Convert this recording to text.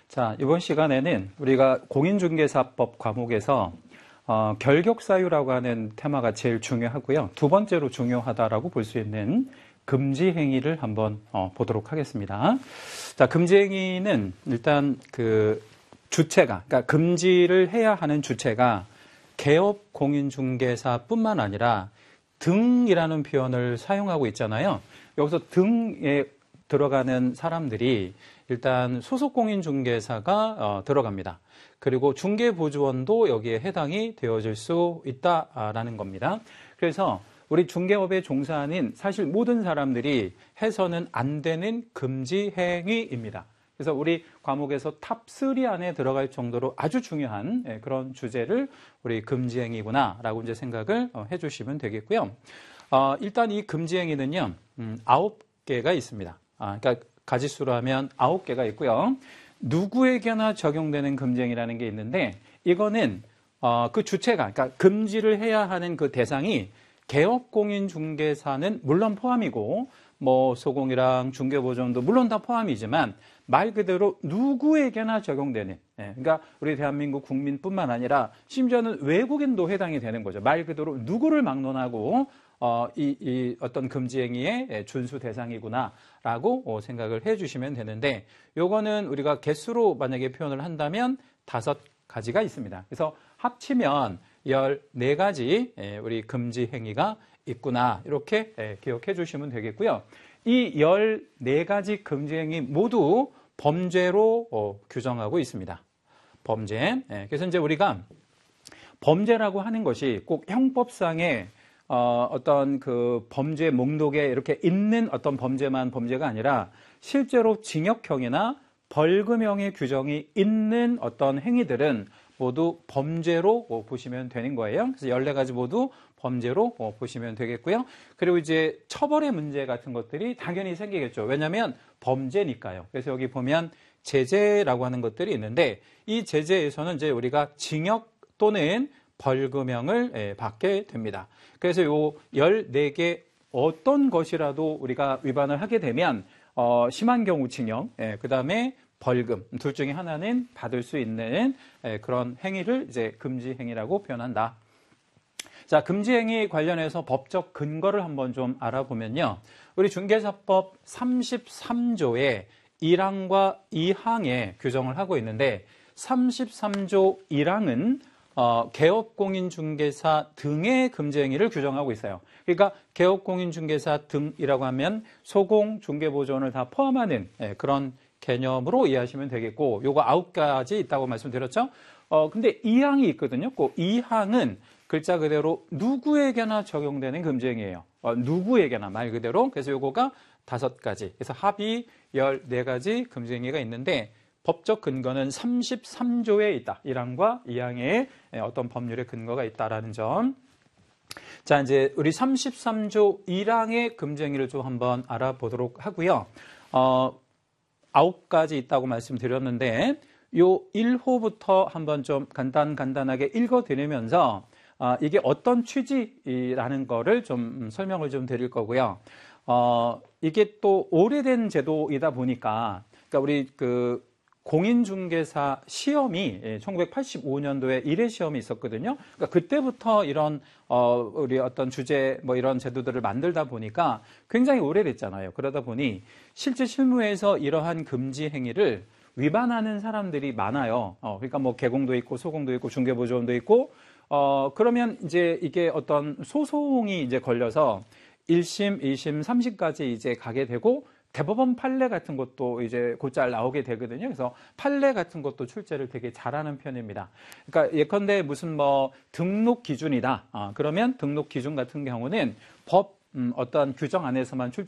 자, 이번 시간에는 우리가 공인중개사법 과목에서 결격사유라고 하는 테마가 제일 중요하고요. 두 번째로 중요하다라고 볼 수 있는 금지행위를 한번 보도록 하겠습니다. 자, 금지행위는 일단 그 주체가, 그러니까 금지를 해야 하는 주체가 개업 공인중개사뿐만 아니라 등이라는 표현을 사용하고 있잖아요. 여기서 등에 들어가는 사람들이 일단 소속공인중개사가 들어갑니다. 그리고 중개보조원도 여기에 해당이 되어질 수 있다라는 겁니다. 그래서 우리 중개업에 종사하는 사실 모든 사람들이 해서는 안 되는 금지 행위입니다. 그래서 우리 과목에서 탑3 안에 들어갈 정도로 아주 중요한 그런 주제를 우리 금지행위구나 라고 이제 생각을 해주시면 되겠고요. 일단 이 금지행위는요, 9개가 있습니다. 그러니까 가지수로 하면 9개가 있고요. 누구에게나 적용되는 금지행위라는 게 있는데, 이거는 그 주체가, 그러니까 금지를 해야 하는 그 대상이 개업공인중개사는 물론 포함이고, 뭐 소공이랑 중개보조원도 물론 다 포함이지만 말 그대로 누구에게나 적용되는, 그러니까 우리 대한민국 국민뿐만 아니라 심지어는 외국인도 해당이 되는 거죠. 말 그대로 누구를 막론하고 이 어떤 금지행위의 준수 대상이구나라고 생각을 해주시면 되는데, 요거는 우리가 개수로 만약에 표현을 한다면 5가지가 있습니다. 그래서 합치면 14가지 우리 금지행위가 있구나, 이렇게 기억해 주시면 되겠고요. 이 14가지 금지행위 모두 범죄로 규정하고 있습니다. 범죄. 그래서 이제 우리가 범죄라고 하는 것이 꼭 형법상의 어떤 그 범죄 목록에 이렇게 있는 어떤 범죄만 범죄가 아니라 실제로 징역형이나 벌금형의 규정이 있는 어떤 행위들은 모두 범죄로 보시면 되는 거예요. 그래서 14가지 모두 범죄로 보시면 되겠고요. 그리고 이제 처벌의 문제 같은 것들이 당연히 생기겠죠. 왜냐하면 범죄니까요. 그래서 여기 보면 제재라고 하는 것들이 있는데, 이 제재에서는 이제 우리가 징역 또는 벌금형을 받게 됩니다. 그래서 요 14개 어떤 것이라도 우리가 위반을 하게 되면 심한 경우 징역, 그 다음에 벌금, 둘 중에 하나는 받을 수 있는 그런 행위를 이제 금지 행위라고 표현한다. 자, 금지 행위 관련해서 법적 근거를 한번 좀 알아보면요. 우리 중개사법 33조의 1항과 2항에 규정을 하고 있는데, 33조 1항은 개업공인중개사 등의 금지행위를 규정하고 있어요. 그러니까 개업공인중개사 등이라고 하면 소공, 중개보조원을 다 포함하는 그런 개념으로 이해하시면 되겠고, 요거 9가지 있다고 말씀드렸죠. 근데 2항이 있거든요. 그 2항은 글자 그대로 누구에게나 적용되는 금지행위예요. 누구에게나 말 그대로. 그래서 요거가 5가지. 그래서 합이 14가지 금지행위가 있는데, 법적 근거는 33조에 있다. 1항과 2항에 어떤 법률의 근거가 있다라는 점. 자, 이제 우리 33조 1항의 금지행위를 좀 한번 알아보도록 하고요. 9가지 있다고 말씀드렸는데, 요 1호부터 한번 좀 간단하게 읽어드리면서 이게 어떤 취지라는 거를 좀 설명을 좀 드릴 거고요. 이게 또 오래된 제도이다 보니까, 그러니까 우리 그 공인중개사 시험이 1985년도에 1회 시험이 있었거든요. 그러니까 그때부터 이런 우리 어떤 주제 뭐 이런 제도들을 만들다 보니까 굉장히 오래됐잖아요. 그러다 보니 실제 실무에서 이러한 금지 행위를 위반하는 사람들이 많아요. 그러니까 뭐 개공도 있고 소공도 있고 중개보조원도 있고, 그러면 이제 이게 어떤 소송이 이제 걸려서 1심, 2심, 3심까지 이제 가게 되고, 대법원 판례 같은 것도 이제 곧잘 나오게 되거든요. 그래서 판례 같은 것도 출제를 되게 잘하는 편입니다. 그러니까 예컨대 무슨 뭐 등록 기준이다. 그러면 등록 기준 같은 경우는 법 어떤 규정 안에서만 출제